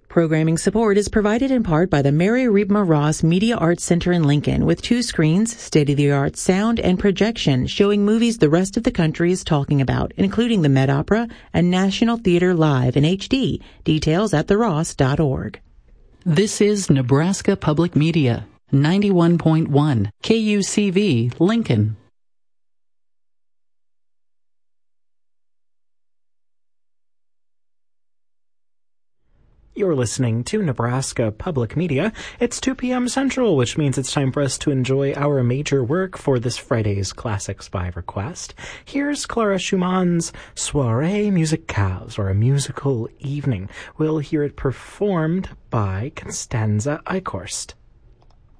Programming support is provided in part by the Mary Riebma Ross Media Arts Center in Lincoln, with 2 screens, state-of-the-art sound, and projection showing movies the rest of the country is talking about, including the Met Opera and National Theater Live in HD. Details at theross.org. This is Nebraska Public Media, 91.1 KUCV, Lincoln. You're listening to Nebraska Public Media. It's 2 p.m. Central, which means it's time for us to enjoy our major work for this Friday's Classics by Request. Here's Clara Schumann's Soirée Musicale, or a musical evening. We'll hear it performed by Constanza Eichhorst.